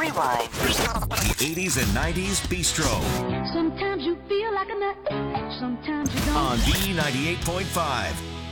Rewind. The 80s and 90s Bistro Sometimes you feel like a nut, sometimes you don't. on B98.5.